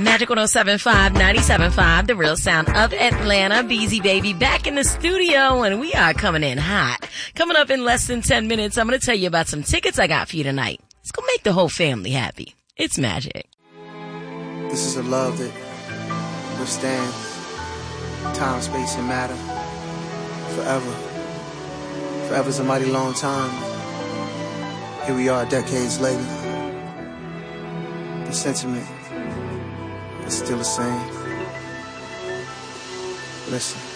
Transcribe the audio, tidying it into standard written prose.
Magic 107.5, 97.5, the real sound of Atlanta. Beezy Baby back in the studio, and we are coming in hot. Coming up in less than 10 minutes, I'm going to tell you about some tickets I got for you tonight. It's going to make the whole family happy. It's magic. This is a love that withstands time, space, and matter forever. Forever's a mighty long time. Here we are decades later. The sentiment is still the same. Listen.